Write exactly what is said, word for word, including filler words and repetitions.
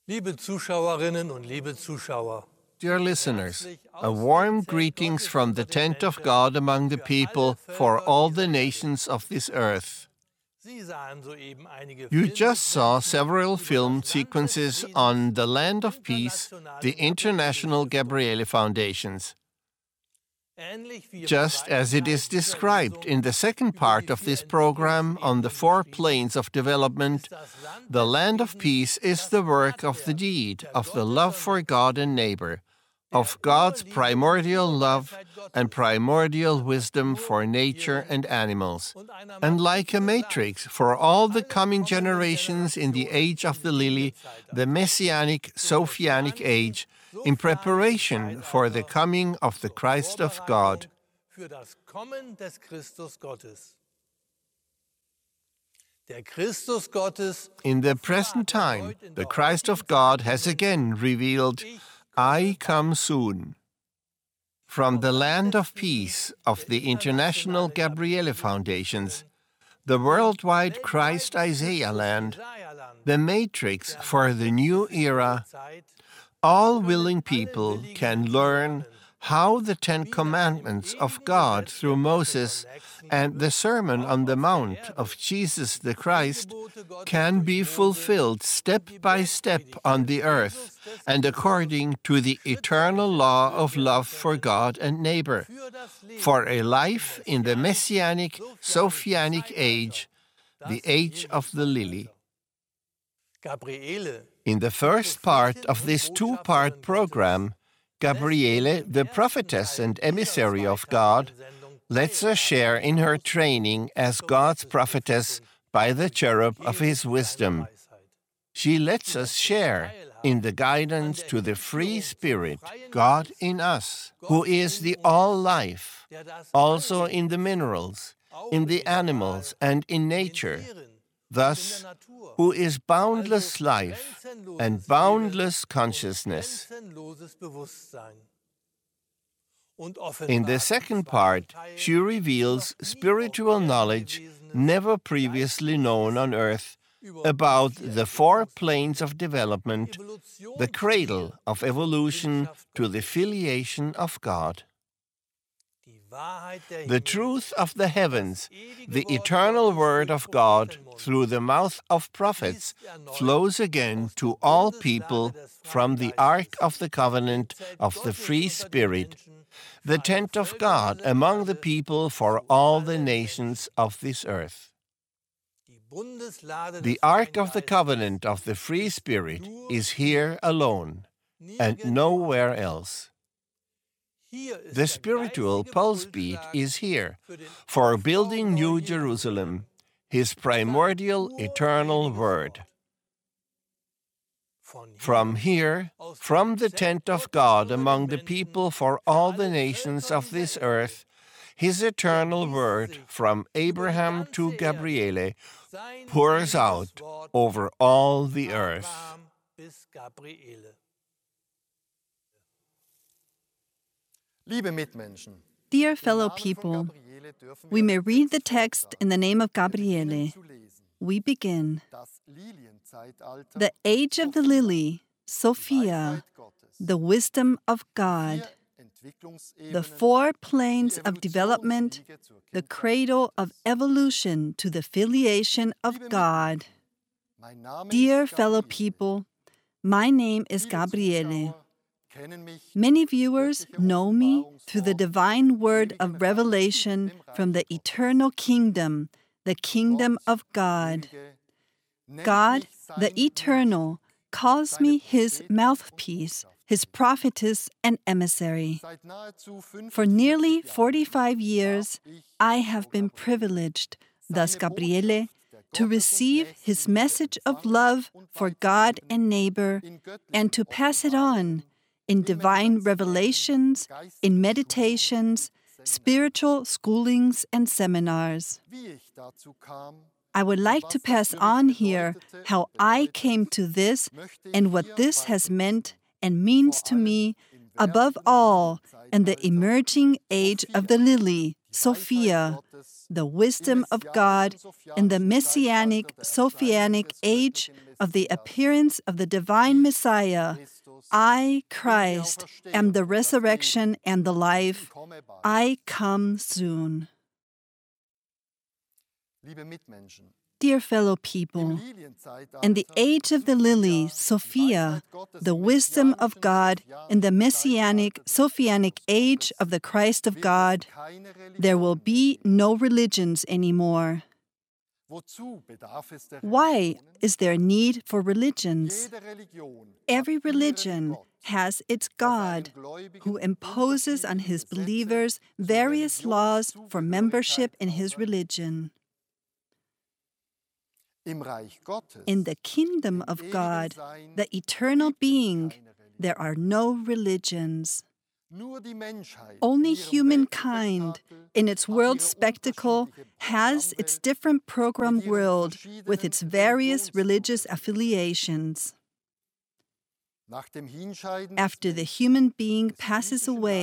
Liebe Zuschauerinnen und liebe Zuschauer, Dear listeners, a warm greetings from the tent of God among the people for all the nations of this earth. You just saw several film sequences on the Land of Peace, the International Gabriele Foundations. Just as it is described in the second part of this program on the four planes of development, the Land of Peace is the work of the deed of the love for God and neighbor, of God's primordial love and primordial wisdom for nature and animals, and like a matrix for all the coming generations in the age of the lily, the Messianic Sophianic age, in preparation for the coming of the Christ of God. In the present time, the Christ of God has again revealed, I come soon. From the Land of Peace of the International Gabriele Foundations, the worldwide Christ Isaiah land, the matrix for the new era, all willing people can learn how the Ten Commandments of God through Moses and the Sermon on the Mount of Jesus the Christ can be fulfilled step by step on the earth and according to the eternal law of love for God and neighbor, for a life in the Messianic Sophianic age, the age of the lily. In the first part of this two-part program, Gabriele, the prophetess and emissary of God, lets us share in her training as God's prophetess by the cherub of his wisdom. She lets us share in the guidance to the free spirit, God in us, who is the all-life, also in the minerals, in the animals, and in nature. Thus, who is boundless life and boundless consciousness. In the second part, she reveals spiritual knowledge never previously known on earth about the four planes of development, the cradle of evolution to the filiation of God. The truth of the heavens, the eternal word of God, through the mouth of prophets, flows again to all people from the Ark of the Covenant of the Free Spirit, the tent of God among the people for all the nations of this earth. The Ark of the Covenant of the Free Spirit is here alone, and nowhere else. The spiritual pulse beat is here, for building New Jerusalem, his primordial eternal word. From here, from the tent of God among the people for all the nations of this earth, his eternal word from Abraham to Gabriele pours out over all the earth. Dear fellow people, we may read the text in the name of Gabriele. We begin. The age of the lily, Sophia, the wisdom of God, the four planes of development, the cradle of evolution to the filiation of God. Dear fellow people, my name is Gabriele. Many viewers know me through the divine word of revelation from the eternal kingdom, the kingdom of God. God, the eternal, calls me his mouthpiece, his prophetess and emissary. For nearly forty-five years, I have been privileged, thus Gabriele, to receive his message of love for God and neighbor, and to pass it on in divine revelations, in meditations, spiritual schoolings and seminars. I would like to pass on here how I came to this and what this has meant and means to me, above all, in the emerging age of the lily, Sophia, the wisdom of God in the Messianic Sophianic age of the appearance of the divine Messiah, I, Christ, am the resurrection and the life. I come soon. Dear fellow people, in the age of the lily, Sophia, the wisdom of God, in the messianic, Sophianic age of the Christ of God, there will be no religions anymore. Why is there need for religions? Every religion has its God, who imposes on his believers various laws for membership in his religion. In the kingdom of God, the eternal being, there are no religions. Only humankind, in its world spectacle, has its different program world with its various religious affiliations. After the human being passes away,